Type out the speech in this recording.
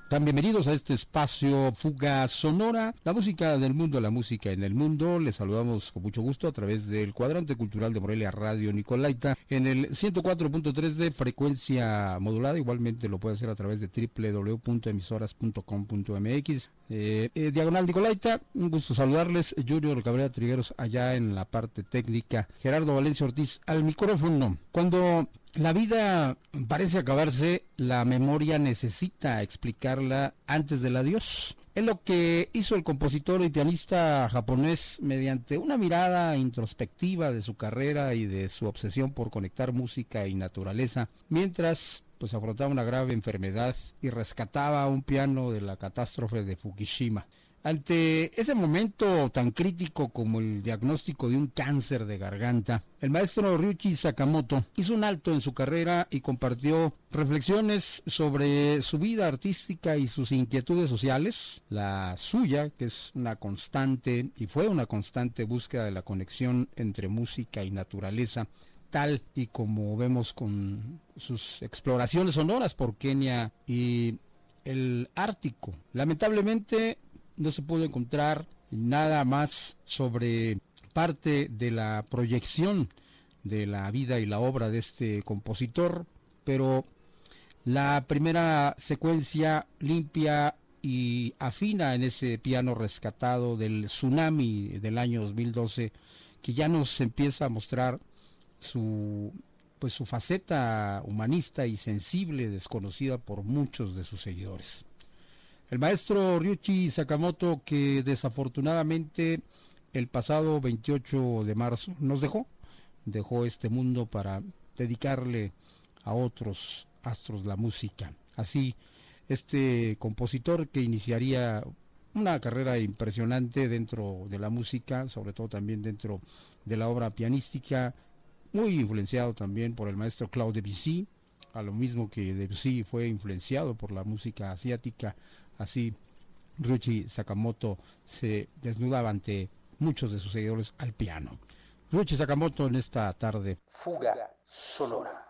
Tan bienvenidos a este espacio Fuga Sonora, la música del mundo, la música en el mundo. Les saludamos con mucho gusto a través del Cuadrante Cultural de Morelia Radio Nicolaita en el 104.3 de frecuencia modulada. Igualmente lo puede hacer a través de www.emisoras.com.mx. Diagonal Nicolaita, un gusto saludarles. Junior Cabrera Trigueros allá en la parte técnica, Gerardo Valencia Ortiz al micrófono. Cuando la vida parece acabarse, la memoria necesita explicarla antes del adiós. Es lo que hizo el compositor y pianista japonés mediante una mirada introspectiva de su carrera y de su obsesión por conectar música y naturaleza, mientras pues afrontaba una grave enfermedad y rescataba un piano de la catástrofe de Fukushima. Ante ese momento tan crítico como el diagnóstico de un cáncer de garganta, el maestro Ryuichi Sakamoto hizo un alto en su carrera y compartió reflexiones sobre su vida artística y sus inquietudes sociales. La suya, que es una constante y fue una constante búsqueda de la conexión entre música y naturaleza, tal y como vemos con sus exploraciones sonoras por Kenia y el Ártico. Lamentablemente no se pudo encontrar nada más sobre parte de la proyección de la vida y la obra de este compositor, pero la primera secuencia limpia y afina en ese piano rescatado del tsunami del año 2012, que ya nos empieza a mostrar su faceta humanista y sensible, desconocida por muchos de sus seguidores. El maestro Ryuichi Sakamoto, que desafortunadamente el pasado 28 de marzo nos dejó este mundo para dedicarle a otros astros la música. Así, este compositor que iniciaría una carrera impresionante dentro de la música, sobre todo también dentro de la obra pianística, muy influenciado también por el maestro Claude Debussy, a lo mismo que Debussy fue influenciado por la música asiática. Así Ryuichi Sakamoto se desnudaba ante muchos de sus seguidores al piano. Ryuichi Sakamoto en esta tarde. Fuga Sonora.